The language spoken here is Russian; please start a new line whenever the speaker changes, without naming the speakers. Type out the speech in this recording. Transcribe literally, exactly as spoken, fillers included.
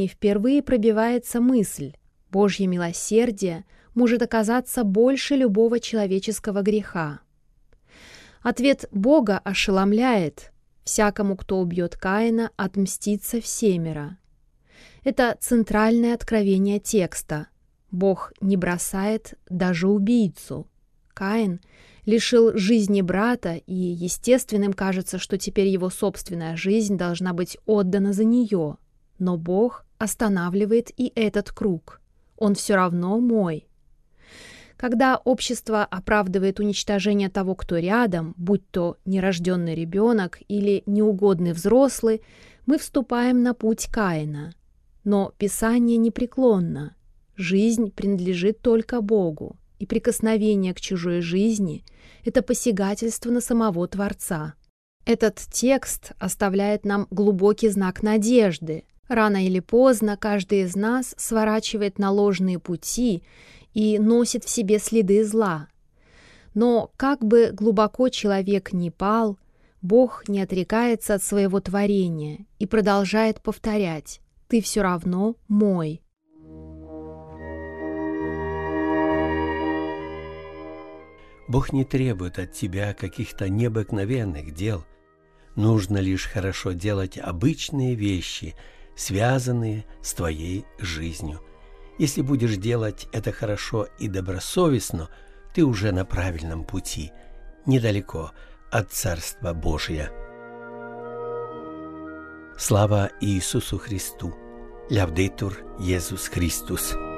сознании впервые пробивается мысль: Божье милосердие может оказаться больше любого человеческого греха. Ответ Бога ошеломляет: всякому, кто убьет Каина, отмстится всемеро. Это центральное откровение текста. Бог не бросает даже убийцу. Каин лишил жизни брата, и естественным кажется, что теперь его собственная жизнь должна быть отдана за нее. Но Бог останавливает и этот круг. Он все равно мой. Когда общество оправдывает уничтожение того, кто рядом, будь то нерожденный ребенок или неугодный взрослый, мы вступаем на путь Каина. Но Писание непреклонно. Жизнь принадлежит только Богу, и прикосновение к чужой жизни — это посягательство на самого Творца. Этот текст оставляет нам глубокий знак надежды. Рано или поздно каждый из нас сворачивает на ложные пути и носит в себе следы зла. Но как бы глубоко человек ни пал, Бог не отрекается от своего творения и продолжает повторять: «Ты все равно мой».
Бог не требует от тебя каких-то необыкновенных дел. Нужно лишь хорошо делать обычные вещи, связанные с твоей жизнью. Если будешь делать это хорошо и добросовестно, ты уже на правильном пути, недалеко от Царства Божия. Слава Иисусу Христу! Лявдетур Иисус Христос!